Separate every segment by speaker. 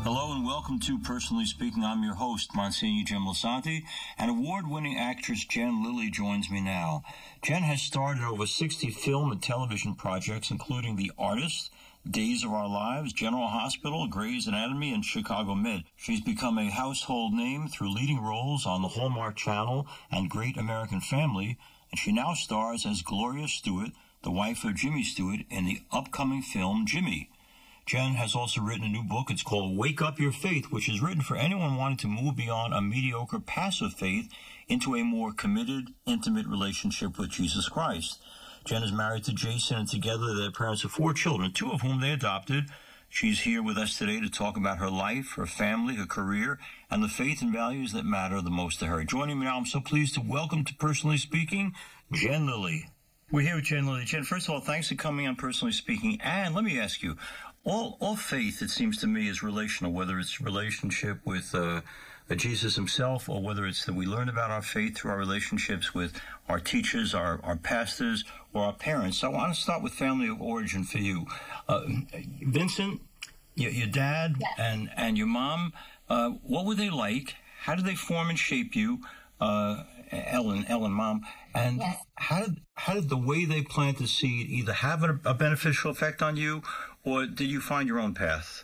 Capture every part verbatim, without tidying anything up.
Speaker 1: Hello and welcome to Personally Speaking. I'm your host, Monsignor Jim Lisanti, and award-winning actress Jen Lilly joins me now. Jen has starred in over sixty film and television projects, including The Artist, Days of Our Lives, General Hospital, Grey's Anatomy, and Chicago Med. She's become a household name through leading roles on the Hallmark Channel and Great American Family, and she now stars as Gloria Stewart, the wife of Jimmy Stewart, in the upcoming film Jimmy. Jen has also written a new book. It's called Wake Up Your Faith, which is written for anyone wanting to move beyond a mediocre, passive faith into a more committed, intimate relationship with Jesus Christ. Jen is married to Jason, and together they're parents of four children, two of whom they adopted. She's here with us today to talk about her life, her family, her career, and the faith and values that matter the most to her. Joining me now, I'm so pleased to welcome to Personally Speaking, Jen Lilly. We're here with Jen Lilly. Jen, first of all, thanks for coming on Personally Speaking. And let me ask you, all all faith, it seems to me, is relational, whether it's relationship with uh, Jesus himself or whether it's that we learn about our faith through our relationships with our teachers, our, our pastors, or our parents. So I want to start with family of origin for you. Uh, Vincent, your, your dad
Speaker 2: yes.
Speaker 1: and, and your mom, uh, what were they like? How did they form and shape you? Uh, Ellen, Ellen, mom. And
Speaker 2: yes.
Speaker 1: how did how did the way they planted seed either have a, a beneficial effect on you, or did you find your own path?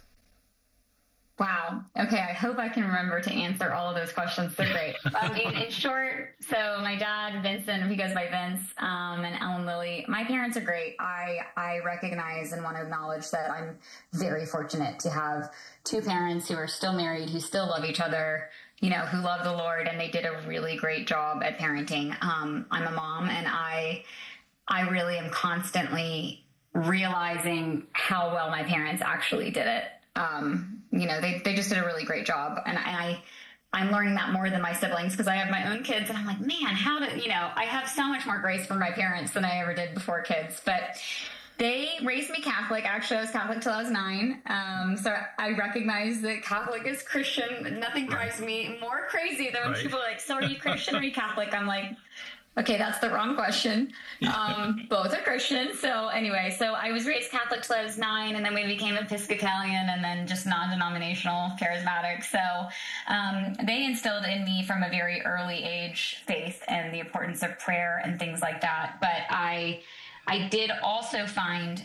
Speaker 2: Wow. Okay, I hope I can remember to answer all of those questions. They're great. um, in, in short, so my dad, Vincent, he goes by Vince, um, and Ellen Lilly. My parents are great. I I recognize and want to acknowledge that I'm very fortunate to have two parents who are still married, who still love each other, you know, who love the Lord, and they did a really great job at parenting. Um, I'm a mom, and I, I really am constantly realizing how well my parents actually did it. Um, you know, they, they just did a really great job. And I, I'm learning that more than my siblings because I have my own kids, and I'm like, man, how did, you know, I have so much more grace from my parents than I ever did before kids. But they raised me Catholic. Actually, I was Catholic till I was nine. Um, so I recognize that Catholic is Christian. Nothing drives right. me more crazy than when right. people are like, so are you Christian or are you Catholic? I'm like, okay, that's the wrong question. Um, both are Christian. So anyway, so I was raised Catholic till I was nine, and then we became Episcopalian and then just non-denominational, charismatic. So um, they instilled in me from a very early age faith and the importance of prayer and things like that. But I... I did also find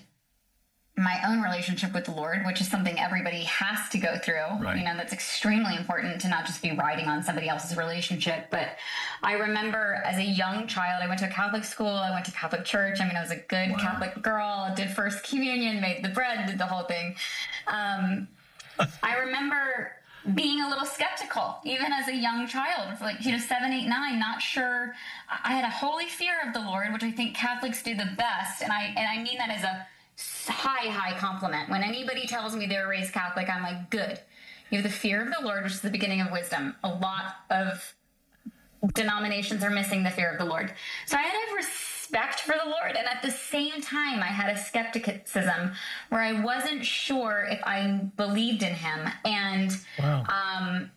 Speaker 2: my own relationship with the Lord, which is something everybody has to go through.
Speaker 1: Right.
Speaker 2: You know, that's extremely important to not just be riding on somebody else's relationship. But I remember as a young child, I went to a Catholic school. I went to Catholic church. I mean, I was a good wow. Catholic girl, did first communion, made the bread, did the whole thing. Um, I remember being a little skeptical, even as a young child, like, you know, seven, eight, nine, not sure. I had a holy fear of the Lord, which I think Catholics do the best. And I, and I mean that as a high, high compliment. When anybody tells me they were raised Catholic, I'm like, good. You have the fear of the Lord, which is the beginning of wisdom. A lot of denominations are missing the fear of the Lord. So I had a respect for the Lord, and at the same time I had a skepticism where I wasn't sure if I believed in him. And
Speaker 1: wow.
Speaker 2: um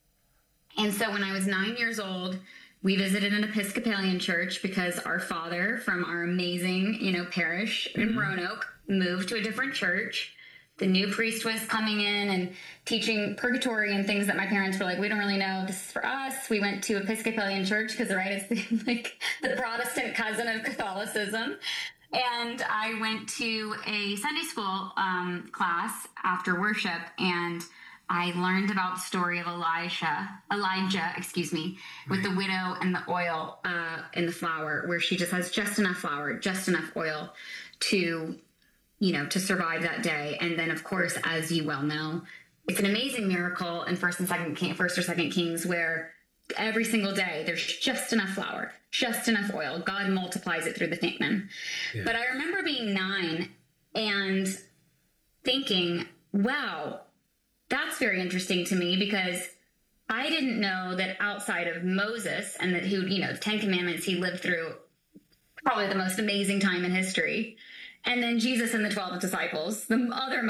Speaker 2: and so when I was nine years old, we visited an Episcopalian church because our father from our amazing, you know, parish in mm-hmm. Roanoke moved to a different church. The new priest was coming in and teaching purgatory and things that my parents were like, we don't really know. This is for us. We went to Episcopalian church because, right, it's the, like the Protestant cousin of Catholicism. And I went to a Sunday school um, class after worship, and I learned about the story of Elijah, Elijah, excuse me, with the widow and the oil uh, in the flour, where she just has just enough flour, just enough oil to, you know, to survive that day. And then, of course, as you well know, it's an amazing miracle in First and Second, King, First or Second Kings, where every single day there's just enough flour, just enough oil. God multiplies it through the famine. Yeah. But I remember being nine and thinking, wow, that's very interesting to me, because I didn't know that outside of Moses and that who, you know, the Ten Commandments, he lived through probably the most amazing time in history. And then Jesus and the twelve disciples, the other